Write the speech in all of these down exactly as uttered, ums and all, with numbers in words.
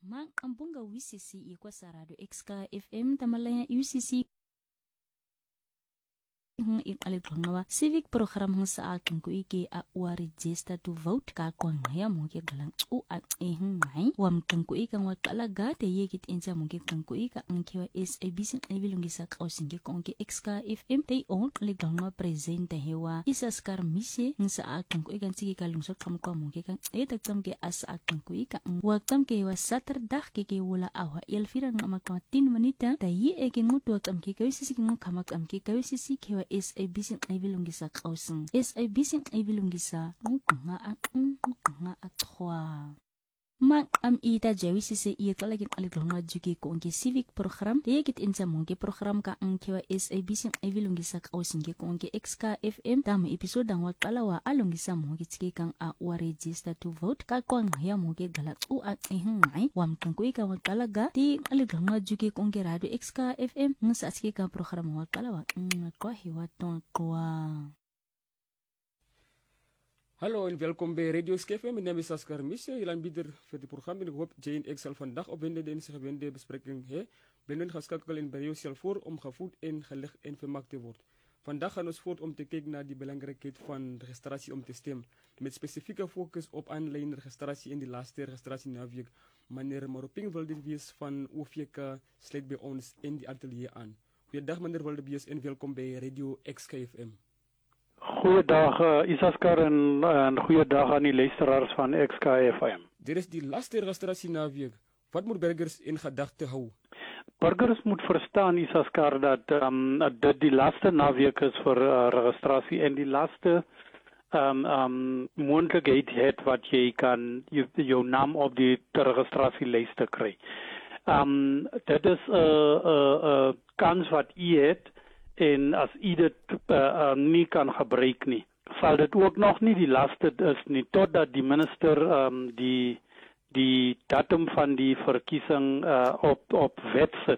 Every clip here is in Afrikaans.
Mang ambunga U C C ikwa sa Radio X K F M tamalaya U C C hung in aliklongawa civic program hung sa akin ko ike a wa register to vote ka kwang ya mo ke galang u at e hung mai wam kan ko ikang wa talaga te yekit insa mo ke kan ko ika ang kiwa is a bisin evilungi sa kausin ke kong ke X K F M te on aliklongawa presente hewa isa skar mise hung sa akin ko ikan sige kalung sa kam ko mo ke kan e tagtam ke as akin ko ika ang waktam ke wa saturdag ke ke wala awa elfira ng amakmatin manita ta yi e kin mo tuwaktam ke kawisi sige ng kamakam ke kawisi sige kewa is a bisin ay bilong gisa kausin is a bisin ay bilong gisa ang nga at nga at khwa mang am ita jawi sise iya kalagin aliklong nga juki ko ang civic program tiyakit insa mong ke program ka ang kiwa is a bisin ay bilong gisa kausin ke ko ang X K F M tama episode ang wak palawa along gisa mong kitski kang a wa register to vote ka ko ang haya mong ke galat u at ihangay wam kang ko ikaw wak talaga ti aliklong nga juki ko ang radio X K F M nga sa aski kang program wak palawa nga ko hiwat tong kwa. Hallo en welkom bij Radio X K F M. Mijn naam is Askar Misje, je bieder voor het programma. Ik hoop dat je ik zal vandaag opwenden de gewende bespreking he. Ben nu geschakeld in bij jou voor om gevoed en gelegd en vermaakt te worden. Vandaag gaan we voort om te kijken naar die belangrijkheid van registratie om te stemmen. Met specifieke focus op online registratie in de laatste registratie naweek. Meneer Maroping wilde wees van O V K sluit bij ons in die atelier aan. Goeiedag meneer Wildebees en welkom bij Radio X K F M. Goeiedag uh, Isaskar en, en goeiedag aan die luisteraars van X K F M. Dit is die laatste registratie naweek. Wat moet burgers in gedagte hou? Burgers moet verstaan Isaskar dat um, dit die laatste naweek is vir uh, registrasie en die laatste um, um, moontlikheid het wat jy kan jou, jou naam op die registrasielyste kry. Um, dit is 'n uh, uh, uh, kans wat u het. En as u dit uh, uh, nie kan gebruik nie, sal dit ook nog nie die laaste is nie, totdat die minister um, die die datum van die verkiesing uh, op op wet sit,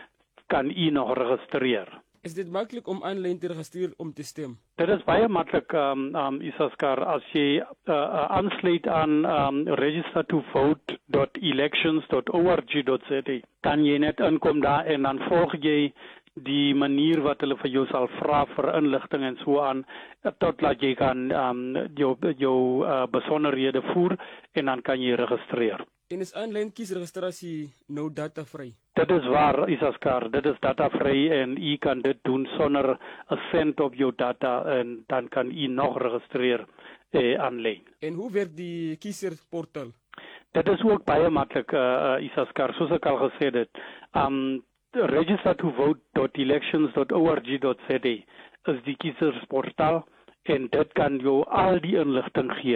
kan u nog registreer. Is dit maklik om aanlyn te registreer om te stem? Dit is baie maklik, um, um, Isaskar, as jy uh, uh, aansluit aan um, register to vote dot elections dot org dot z a, kan jy net inkom daar en dan volg jy die manier wat hulle vir jou sal vra vir inligting en so aan, totdat jy kan um, jou, jou uh, besonderhede voer en dan kan jy registreer. En is aanlyn kiesregistrasie nou datavry? Dit is waar, Isaskar, dit is datavry en u kan dit doen sonder 'n sent op jou data en dan kan u nog registreer eh, aanlyn. En hoe werk die kieserportaal? Dit is ook baie maklik, uh, uh, Isaskar, soos ek al gesê het. Um, register to vote dot elections dot org dot z a is die kiesersportaal en dit kan jou al die inligting gee.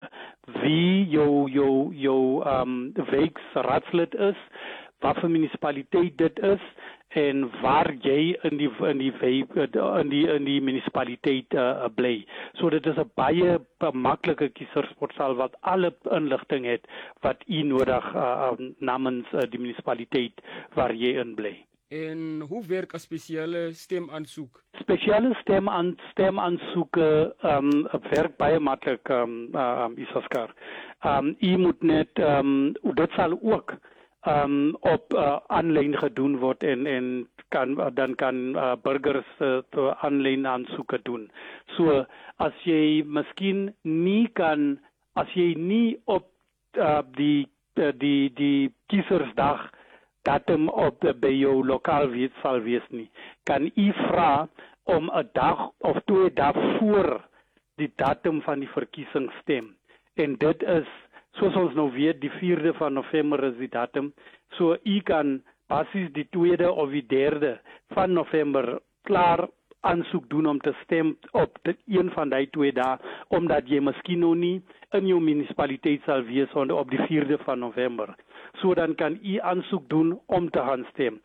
Wie jou jou jou um, wijkraadslid is, wat vir munisipaliteit dit is en waar jy in die in die in die in die munisipaliteit uh, bly. So dit is 'n baie maklike kiesersportaal wat alle inligting het wat u nodig uh, namens uh, die munisipaliteit waar jy in bly. En hoe werk 'n spesiale stemaansoek? Spesiale stemaan stemaansoeke um, werk baie maklik, um, uh, Isaskar. Um, u moet net, um, dit sal ook um, op uh, aanlyn gedoen word en, en kan, dan kan uh, burgers uh, aanlyn aansoeke doen. So, as jy miskien nie kan, as jy nie op uh, die, uh, die, die kiesersdag datum op de, by jou lokaal weet sal wees nie, kan u vra om 'n dag of twee dae voor die datum van die verkiesing stem. En dit is, soos ons nou weet, die vierde van November is die datum, so u kan basies die tweede of die derde van November klaar aansoek doen om te stem op dit een van die twee dae, omdat jy miskien nog nie in jou munisipaliteit sal wees op die vierde van November. So dan kan u aansoek doen om te gaan stem.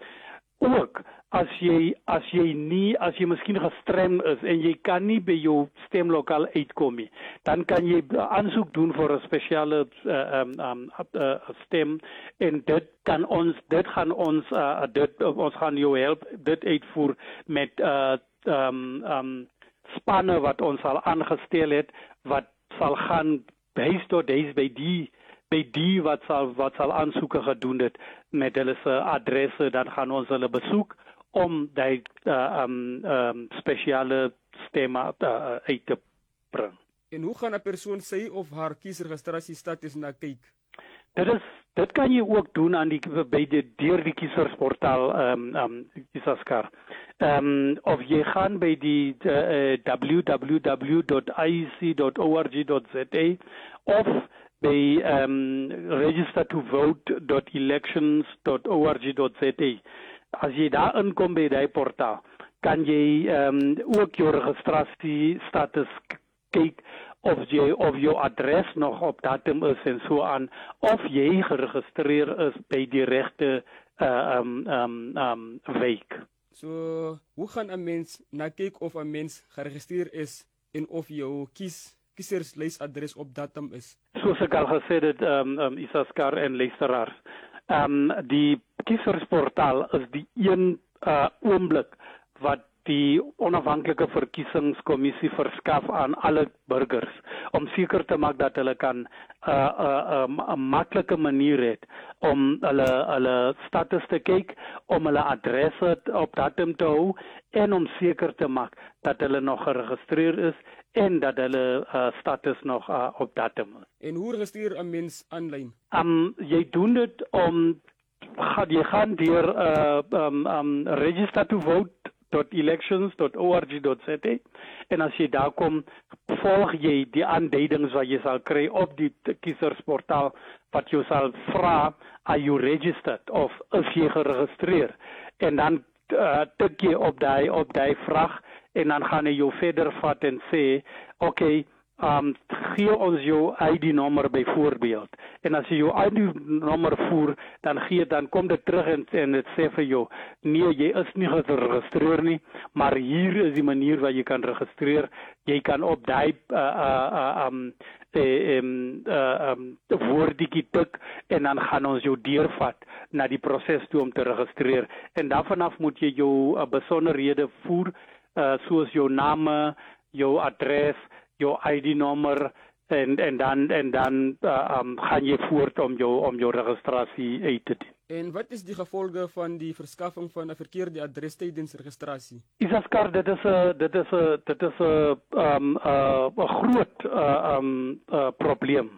Ook as jy as jy nie as jy miskien gestrem is en jy kan nie by jou stemlokaal uitkom nie, dan kan jy aansoek doen vir 'n spesiale uh, um, um, uh, stem en dit kan ons dit gaan ons uh, dit ons gaan jou help dit uitvoer met uh, um, um, spanne wat ons al aangestel het wat sal gaan huis tot huis by die by die wat sal wat sal aansoeke gedoen het met hulle se adresse, dan gaan ons hulle besoek om die uh, um, um, spesiale stemme uh, uit te bring. En hoe gaan 'n persoon sy of haar kiesregistrasiestatus na kyk? Dit is dit kan jy ook doen aan die by die deur die kiesersportaal ehm um, um, Isaskar. Ehm um, of jy gaan by die uh, w w w dot i e c dot org dot z a of by um, register to vote dot elections dot org dot z a. As jy daar inkom by die portaal, kan jy um, ook jou registrasie status kyk of jy of jou adres nog op datum is en so aan, of jy geregistreer is by die regte uh, um, um, um, week. So, hoe gaan 'n mens na kyk of 'n mens geregistreer is en of jou kies kieserslys-adres op datum is? Soos ek al gesê het, um, um, Isaskar en luisteraars, um, die kiesersportaal is die een uh, oomblik wat die onafhanklike verkiesingskommissie verskaf aan alle burgers om seker te maak dat hulle kan 'n uh, uh, um, 'n maklike manier het om hulle hulle status te kyk, om hulle adresse op datum te hou en om seker te maak dat hulle nog geregistreer is en dat hulle uh, status nog uh, op datum is. En hoe registreer 'n mens aanlyn? Um, jy doen dit om gaan jy gaan deur uh, um, um, register to vote dot elections dot org dot z a en as jy daar kom, volg jy die aanduidings wat jy sal kry op die kiesersportaal wat jy sal vra, are you registered of is jy geregistreer, en dan uh, tik jy op die op die vraag en dan gaan hy jou verder vat en sê, okay, um, gee ons jou I D-nommer byvoorbeeld. En as jy jou I D-nommer voer, dan gee dan kom dit terug en, en dit sê vir jou, nee, jy is nie geregistreer nie, maar hier is die manier waar jy kan registreer. Jy kan op die uh, uh, uh, um, uh, um, uh, um, woordjie tik en dan gaan ons jou deurvat na die proses toe om te registreer. En daarvanaf moet jy jou uh, besonderhede voer, uh, soos jou name, jou adres, jou I D-nommer en en dan en dan uh, um, gaan jy voort om jou om jou registrasie uit te doen. En wat is die gevolge van die verskaffing van 'n verkeerde adres tydens registrasie? Isaskar, dit is 'n dit is 'n dit is 'n um 'n uh, groot uh, um uh, probleem.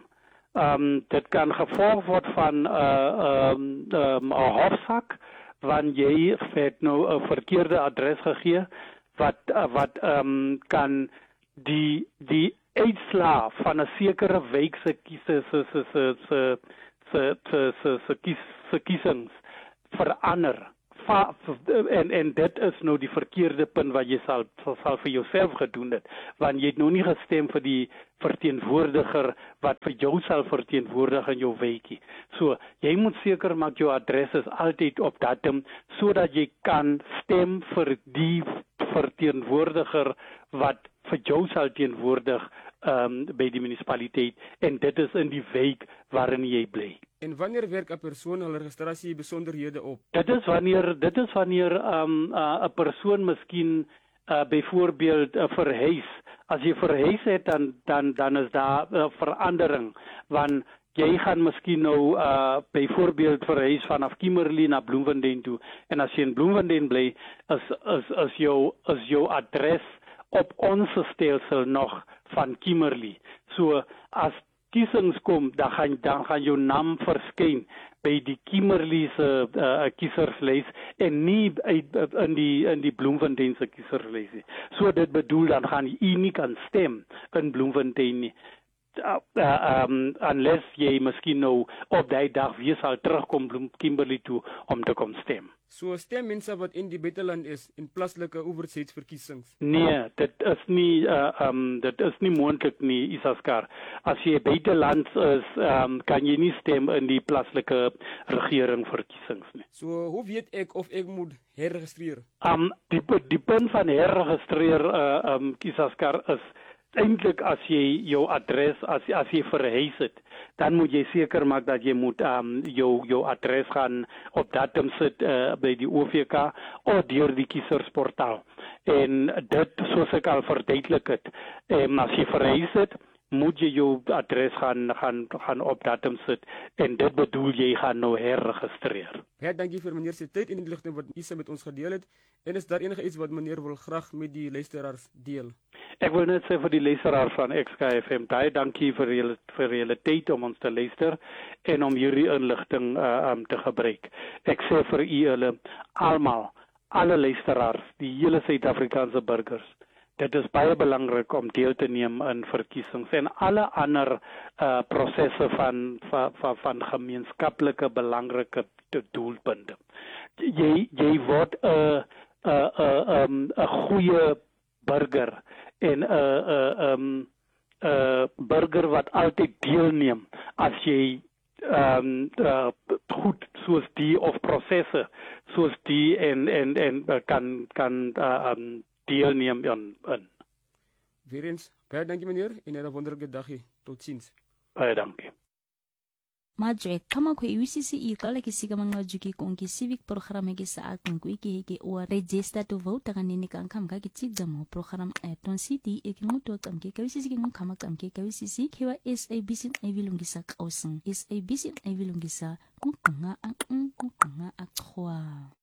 Um dit kan gevolg word van 'n uh, um 'n um, hofsaak wanneer jy het nou 'n verkeerde adres gegee wat uh, wat um kan die die uitslaa van 'n sekere wijk se kiese se se se se se se se se kies se kiesings verander. Va, en en dit is nou die verkeerde punt wat jy sal sal vir jouself gedoen het, want jy het nou nie gestem vir die verteenwoordiger wat vir jou sal verteenwoordig in jou wijkie. So, jy moet seker maak jou adres is altyd op datum sodat jy kan stem vir die verteenwoordiger wat vir jou sal teenwoordig um, by die munisipaliteit, en dit is in die wijk waarin jy bly. En wanneer werk 'n persoon hul registrasie besonderhede op? Dit is wanneer dit is wanneer 'n um, uh, persoon miskien uh, byvoorbeeld uh, verhuis. As jy verhuis het, dan dan dan is daar 'n uh, verandering, want jy gaan miskien nou uh, byvoorbeeld verhuis vanaf Kimberley na Bloemfontein toe, en as jy in Bloemfontein bly, is is is jou is jou adres op ons stelsel nog van Kimberley. So as kiesings kom, dan gaan dan gaan jou naam verskyn by die Kimberley se uh, kieserslys en nie uit, in die in die Bloemfontein se kieserslys nie. So dit bedoel dan gaan jy nie kan stem in Bloemfontein nie. Uh, uh, um, unless jy miskien nou op die dag weer sal terugkom Bloem Kimberley toe om te kom stem. So stem mense wat in die buiteland is in plaaslike owerheidsverkiesings? Nee, dit is nie uh, um, dit is nie moontlik nie, Isaskar. As jy buiteland is, um, kan jy nie stem in die plaaslike regering verkiesings nie. So hoe weet ek of ek moet herregistreer? Um, die, die punt van herregistreer, uh, um, Isaskar, is eintlik as jy jou adres, as, as jy verhuis het, dan moet jy seker maak dat jy moet um, jou, jou adres gaan op datum sit uh, by die O V K of deur die kiesersportaal. En dit, soos ek al verduidelik het, um, as jy verhuis het, moet jy jou adres gaan gaan gaan op datum sit en dit bedoel jy gaan nou herregistreer. Ja, dankie vir meneer se tyd en die ligting wat u met ons gedeel het. En is daar enige iets wat meneer wil graag met die luisteraars deel? Ek wil net sê vir die luisteraars van X K F M, baie dankie vir julle vir julle tyd om ons te luister en om hierdie inligting uh, um, te gebruik. Ek sê vir u hulle almal, alle luisteraars, die hele Suid-Afrikaanse burgers, dit is baie belangrik om deel te neem in verkiesings en alle ander uh, prosesse van van van, van gemeenskaplike belangrike doelpunte. Jy jy word 'n uh, 'n uh, uh, um, 'n goeie burger en 'n uh, 'n uh, um, uh, burger wat altyd deelneem as jy um, uh, goed soos die of prosesse soos die en en en uh, kan kan uh, um, deelneem in. in. Weer eens, baie dankie meneer en 'n wonderlike dagie. Totsiens. Baie dankie. Madre, kama ko iwisisi i kala kisika mga juki kung ki civic program ki sa akin ko iki iki o register to vote ka nini kan kam ka kitsigda mo program eton city iki nguto kam ki kawisisi ki ngkama kam ki kawisisi kiwa S A B C ay vilungi sa kausan S A B C ay vilungi sa kung nga ang kung nga akwa.